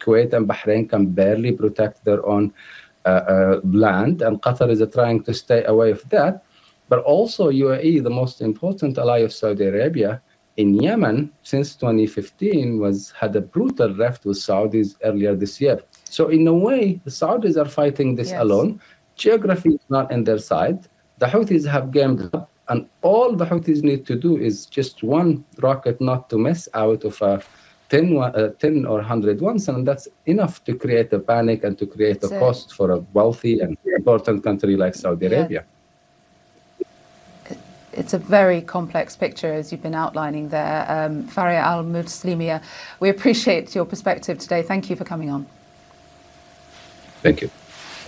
Kuwait and Bahrain can barely protect their own land, and Qatar is trying to stay away from that. But also UAE, the most important ally of Saudi Arabia in Yemen since 2015, had a brutal rift with Saudis earlier this year. So in a way, the Saudis are fighting this alone. Geography is not on their side. The Houthis have gamed up, and all the Houthis need to do is just one rocket not to miss out of a 10 or 100 ones, and that's enough to create a panic and to create a cost for a wealthy and important country like Saudi Arabia. It's a very complex picture, as you've been outlining there. Faria Al-Muslimia, we appreciate your perspective today. Thank you for coming on. Thank you.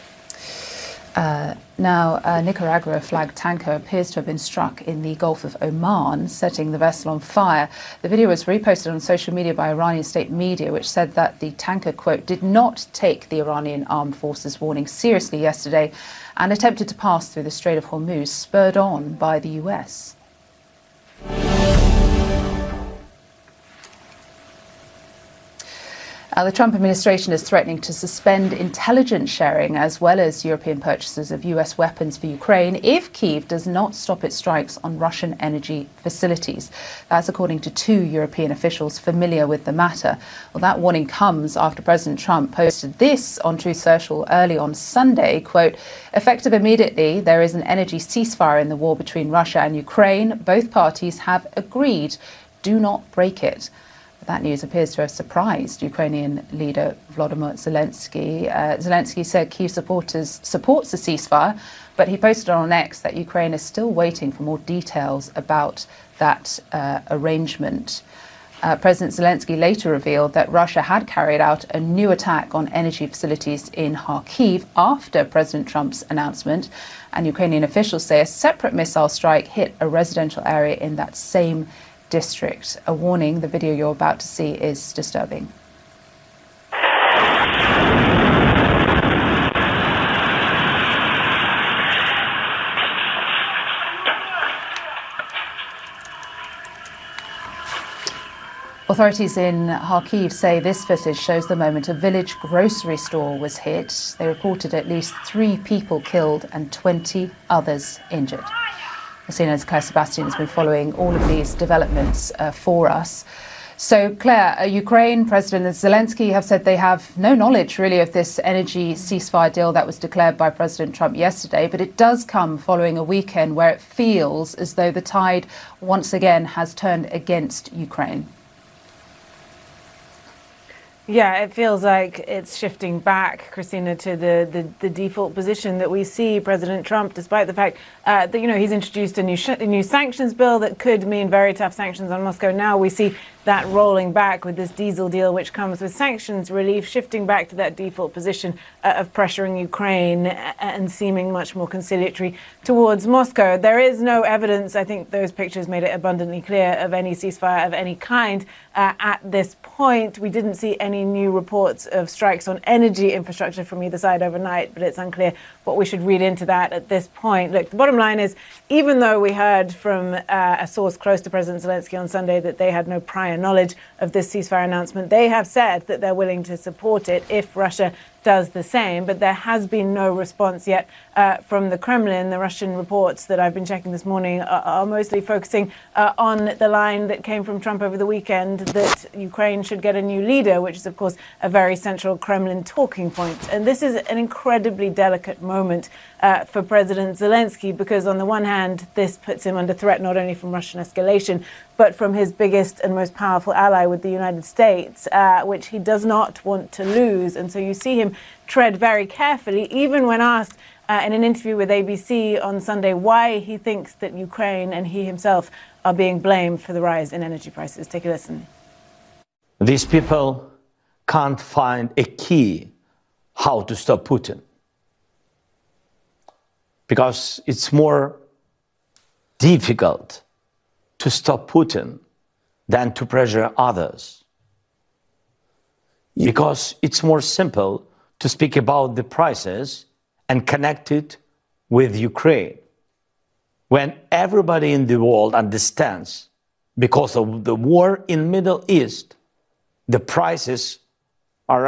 Now, a Nicaragua-flagged tanker appears to have been struck in the Gulf of Oman, setting the vessel on fire. The video was reposted on social media by Iranian state media, which said that the tanker, quote, did not take the Iranian armed forces warning seriously yesterday and attempted to pass through the Strait of Hormuz, spurred on by the US. The Trump administration is threatening to suspend intelligence sharing as well as European purchases of US weapons for Ukraine if Kyiv does not stop its strikes on Russian energy facilities. That's according to two European officials familiar with the matter. Well, that warning comes after President Trump posted this on Truth Social early on Sunday, quote, effective immediately, there is an energy ceasefire in the war between Russia and Ukraine. Both parties have agreed. Do not break it. That news appears to have surprised Ukrainian leader Volodymyr Zelensky. Zelensky said Kyiv supports the ceasefire, but he posted on X that Ukraine is still waiting for more details about that arrangement. President Zelensky later revealed that Russia had carried out a new attack on energy facilities in Kharkiv after President Trump's announcement, and Ukrainian officials say a separate missile strike hit a residential area in that same district. A warning, the video you're about to see is disturbing. Authorities in Kharkiv say this footage shows the moment a village grocery store was hit. They reported at least 3 people killed and 20 others injured. CNN's Claire Sebastian has been following all of these developments for us. So, Claire, Ukraine, President Zelensky have said they have no knowledge, really, of this energy ceasefire deal that was declared by President Trump yesterday, but it does come following a weekend where it feels as though the tide once again has turned against Ukraine. Yeah, it feels like it's shifting back, Christina, to the default position that we see President Trump, despite the fact that, he's introduced a new sanctions bill that could mean very tough sanctions on Moscow. Now we see that rolling back with this diesel deal, which comes with sanctions relief, shifting back to that default position of pressuring Ukraine and seeming much more conciliatory towards Moscow. There is no evidence, I think those pictures made it abundantly clear, of any ceasefire of any kind at this point. We didn't see any new reports of strikes on energy infrastructure from either side overnight, but it's unclear what we should read into that at this point. Look, the bottom line is, even though we heard from a source close to President Zelensky on Sunday that they had no prior knowledge of this ceasefire announcement, they have said that they're willing to support it if Russia does the same, but there has been no response yet from the Kremlin. The Russian reports that I've been checking this morning are mostly focusing on the line that came from Trump over the weekend that Ukraine should get a new leader, which is, of course, a very central Kremlin talking point. And this is an incredibly delicate moment for President Zelensky, because on the one hand, this puts him under threat not only from Russian escalation, but from his biggest and most powerful ally with the United States, which he does not want to lose. And so you see him tread very carefully, even when asked in an interview with ABC on Sunday why he thinks that Ukraine and he himself are being blamed for the rise in energy prices. Take a listen. These people can't find a key how to stop Putin, because it's more difficult to stop Putin than to pressure others. Because it's more simple to speak about the prices and connect it with Ukraine. When everybody in the world understands, because of the war in Middle East, the prices